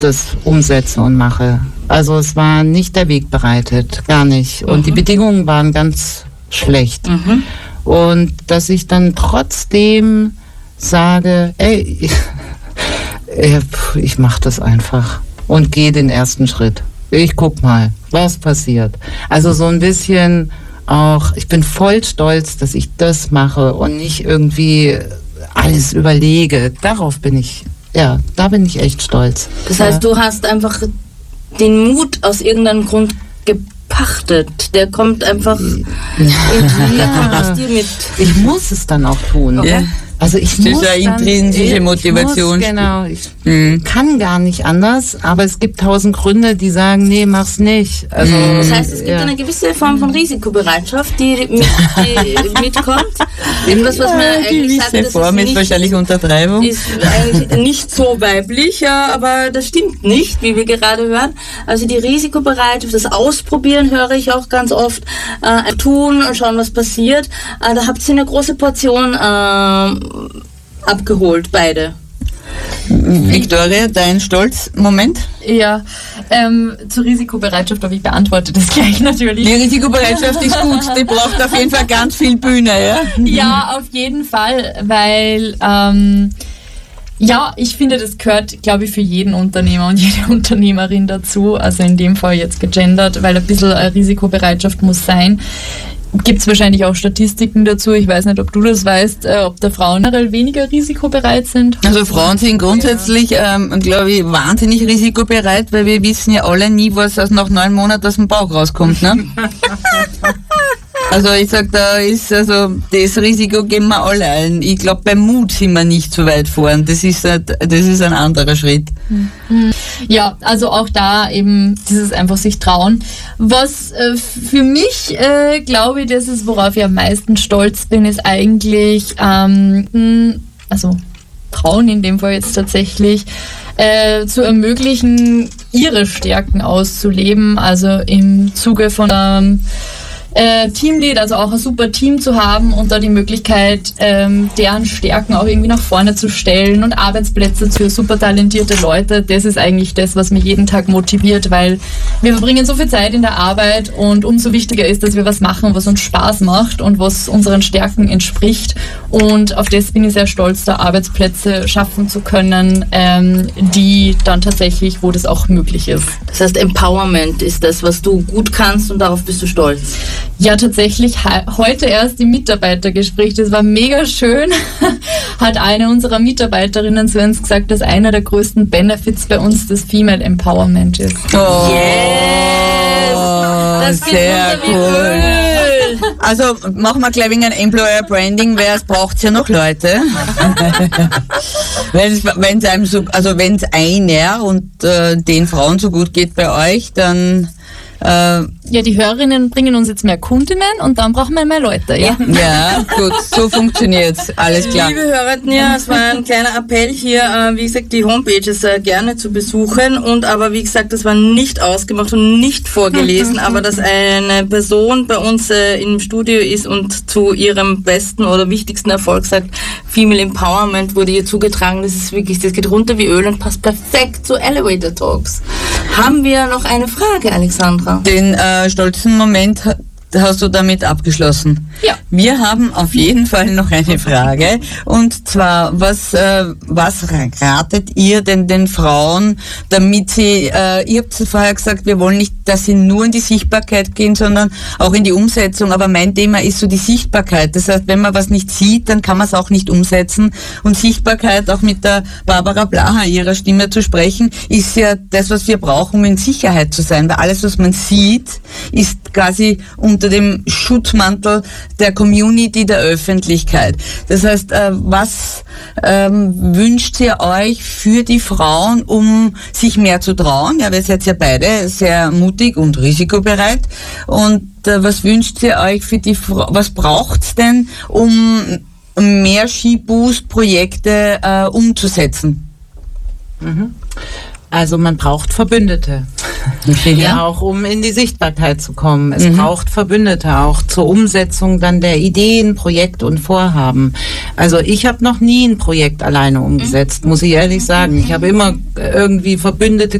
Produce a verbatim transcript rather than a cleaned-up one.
das umsetze und mache. Also es war nicht der Weg bereitet, gar nicht. Und mhm. die Bedingungen waren ganz schlecht. Mhm. Und dass ich dann trotzdem sage, ey, ich mache das einfach und gehe den ersten Schritt. Ich guck mal, was passiert. Also so ein bisschen auch, ich bin voll stolz, dass ich das mache und nicht irgendwie alles überlege. Darauf bin ich, ja, da bin ich echt stolz. Das heißt, du hast einfach den Mut aus irgendeinem Grund gepachtet. Der kommt einfach ja. in dir, aus dir mit. Ich muss es dann auch tun. Okay. Ja. Also ich das muss ist eine intrinsische dann, Motivation. Ich muss, genau, ich mhm. kann gar nicht anders, aber es gibt tausend Gründe, die sagen, nee, mach's nicht. Also, das heißt, es gibt ja. eine gewisse Form von Risikobereitschaft, die, mit, die mitkommt. Etwas, was man ja, eigentlich sagt, das Form ist, ist nicht, wahrscheinlich Untertreibung. Ist eigentlich nicht so weiblich, ja, aber das stimmt nicht, wie wir gerade hören. Also die Risikobereitschaft, das Ausprobieren höre ich auch ganz oft. Äh, tun, schauen, was passiert. Äh, da habt ihr eine große Portion äh, abgeholt, beide. Victoria, dein Stolzmoment? Ja, ähm, zur Risikobereitschaft habe ich beantwortet das gleich natürlich. Die Risikobereitschaft ist gut, die braucht auf jeden Fall ganz viel Bühne, ja? Ja, auf jeden Fall, weil ähm, ja, ich finde, das gehört, glaube ich, für jeden Unternehmer und jede Unternehmerin dazu, also in dem Fall jetzt gegendert, weil ein bisschen Risikobereitschaft muss sein. Gibt es wahrscheinlich auch Statistiken dazu. Ich weiß nicht, ob du das weißt, äh, ob da Frauen generell weniger risikobereit sind. Also Frauen sind grundsätzlich, ja. ähm, glaube ich, wahnsinnig risikobereit, weil wir wissen ja alle nie, was aus nach neun Monaten aus dem Bauch rauskommt. Ne? Also ich sag, da ist also das Risiko geben wir alle ein. Ich glaube, beim Mut sind wir nicht so weit vorn. Das ist ein, das ist ein anderer Schritt. Ja, also auch da eben dieses einfach sich trauen. Was äh, für mich, äh, glaube ich, das ist, worauf ich am meisten stolz bin, ist eigentlich, ähm, also Frauen in dem Fall jetzt tatsächlich, äh, zu ermöglichen, ihre Stärken auszuleben. Also im Zuge von ähm, Äh, Teamlead, also auch ein super Team zu haben und da die Möglichkeit, ähm, deren Stärken auch irgendwie nach vorne zu stellen und Arbeitsplätze für super talentierte Leute, das ist eigentlich das, was mich jeden Tag motiviert, weil wir verbringen so viel Zeit in der Arbeit und umso wichtiger ist, dass wir was machen, was uns Spaß macht und was unseren Stärken entspricht, und auf das bin ich sehr stolz, da Arbeitsplätze schaffen zu können, ähm, die dann tatsächlich, wo das auch möglich ist. Das heißt, Empowerment ist das, was du gut kannst, und darauf bist du stolz. Ja, tatsächlich he- heute erst im Mitarbeitergespräch, das war mega schön, hat eine unserer Mitarbeiterinnen zu uns gesagt, dass einer der größten Benefits bei uns das Female Empowerment ist. Oh, yes! Das geht sehr runter wie cool. Öl. Also machen wir gleich wegen ein Employer Branding, weil es braucht ja noch Leute. Wenn es einem so, also wenn es einer und äh, den Frauen so gut geht bei euch, dann äh, ja, die Hörerinnen bringen uns jetzt mehr Kundinnen und dann brauchen wir mehr Leute, ja? Ja, gut, so funktioniert's. Alles klar. Liebe Hörerinnen, ja, es war ein kleiner Appell hier, äh, wie gesagt, die Homepages äh, gerne zu besuchen, und aber wie gesagt, das war nicht ausgemacht und nicht vorgelesen, aber dass eine Person bei uns äh, im Studio ist und zu ihrem besten oder wichtigsten Erfolg sagt, Female Empowerment wurde ihr zugetragen, das ist wirklich, das geht runter wie Öl und passt perfekt zu Elevator Talks. Haben wir noch eine Frage, Alexandra? Den äh, stolzen Moment hast du damit abgeschlossen. Ja. Wir haben auf jeden Fall noch eine Frage, und zwar, was äh, was ratet ihr denn den Frauen, damit sie, äh, ihr habt vorher gesagt, wir wollen nicht, dass sie nur in die Sichtbarkeit gehen, sondern auch in die Umsetzung, aber mein Thema ist so die Sichtbarkeit. Das heißt, wenn man was nicht sieht, dann kann man es auch nicht umsetzen, und Sichtbarkeit, auch mit der Barbara Blaha, ihrer Stimme zu sprechen, ist ja das, was wir brauchen, um in Sicherheit zu sein, weil alles, was man sieht, ist quasi unter dem Schutzmantel der Community, der Öffentlichkeit. Das heißt, äh, was ähm, wünscht ihr euch für die Frauen, um sich mehr zu trauen? Ja, wir seid ja beide sehr mutig und risikobereit. Und äh, was wünscht ihr euch für die Frauen? Was braucht's denn, um mehr Skiboost-Projekte äh, umzusetzen? Mhm. Also man braucht Verbündete. Ja. Ja, auch um in die Sichtbarkeit zu kommen. Es Mhm. braucht Verbündete auch zur Umsetzung dann der Ideen, Projekt und Vorhaben. Also ich habe noch nie ein Projekt alleine umgesetzt, muss ich ehrlich sagen. Ich habe immer irgendwie Verbündete